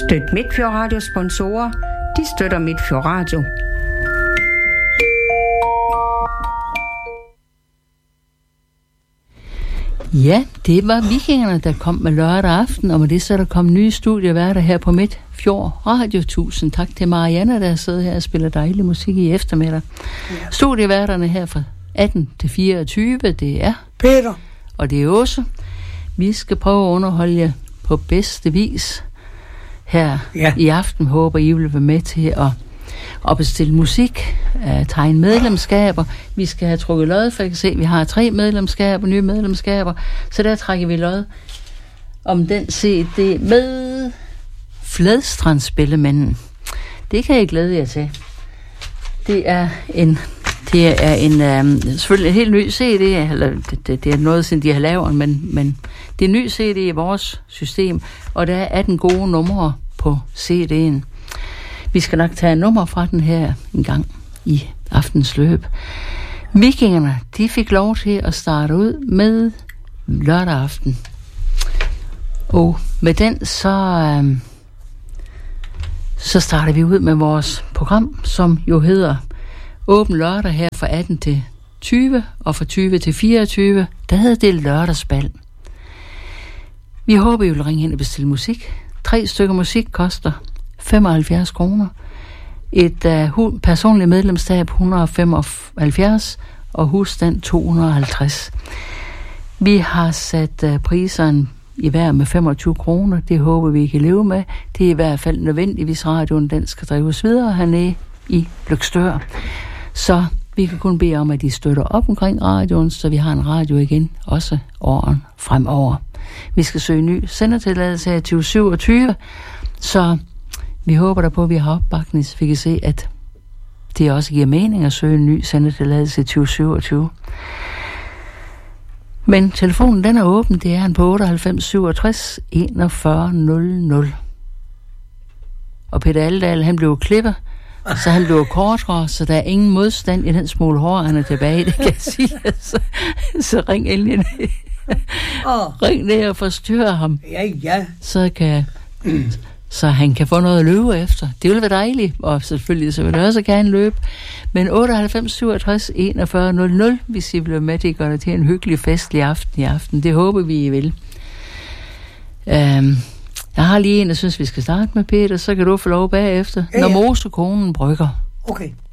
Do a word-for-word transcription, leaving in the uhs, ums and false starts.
Støt Midtfjord Radio sponsorer. De støtter Midtfjord Radio. Ja, det var Vikingerne, der kom med lørdag aften, og med det så er der kommet nye studieværter her på Midtfjord Radio. Tusind tak til Marianne, der sidder her og spiller dejlig musik i eftermiddag. Ja. Studieværterne her fra atten til fireogtyve, det er Peter, og det er Åse. Vi skal prøve at underholde jer på bedste vis her ja. i aften. Håber I vil være med til at, at bestille musik, at tegne medlemskaber. Vi skal have trukket lod, for jeg kan se, at vi har tre medlemskaber, nye medlemskaber. Så der trækker vi lod om den C D med Fladstrandspillemanden. Det kan jeg glæde jer til. Det er en, det er en um, selvfølgelig en helt ny C D, eller det, det, det er noget, siden de har lavet, men, men det er en ny C D i vores system, og der er atten gode numre på C D'en. Vi skal nok tage nummer fra den her en gang i aftens løb. Vikingerne, de fik lov til at starte ud med lørdag aften. Og med den, så, øhm, så starter vi ud med vores program, som jo hedder Åben lørdag her fra atten til tyve, og fra tyve til fireogtyve, der hedder det lørdagsbal. Vi håber, I vil ringe hen og bestille musik. Tre stykker musik koster femoghalvfjerds kroner. Et uh, personligt medlemstab et hundrede og femoghalvfjerds og husstand to hundrede og halvtreds. Vi har sat uh, priserne i hver med femogtyve kroner. Det håber vi kan leve med. Det er i hvert fald nødvendigt, hvis radioen den skal drives videre hernede i Løgstør. Så vi kan kun bede om, at de støtter op omkring radioen, så vi har en radio igen, også åren fremover. Vi skal søge ny sendertilladelse her tyve syvogtyve, så vi håber der på, at vi har opbakning, så vi kan se, at det også giver mening at søge en ny sendertilladelse i tyve syvogtyve. Men telefonen den er åben, det er han på otteoghalvfems syvogtres enogfyrre nul nul. Og Peter Aldal, han blev klipper, så han blev kortere, så der er ingen modstand i den smule hår, han er tilbage, det kan jeg sige. Så, så ring endelig ned. Oh. Ring ned og forstyrre ham. Ja, ja. Så kan... så han kan få noget at løbe efter. Det vil være dejligt, og selvfølgelig så vil jeg også gerne løbe. Men otteoghalvfems syvogtres enogfyrre nul nul, hvis I bliver med til at gøre det til en hyggelig festlig aften i aften. Det håber vi, I vil. Um, jeg har lige en, der synes, vi skal starte med, Peter, så kan du få lov bagefter. Ja, ja. Når mosekonen brygger. Okay.